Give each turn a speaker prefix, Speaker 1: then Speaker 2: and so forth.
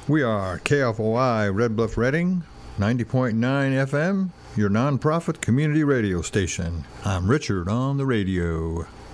Speaker 1: We are KFOI Red Bluff Redding, 90.9 FM, your nonprofit community radio station. I'm Richard on the radio.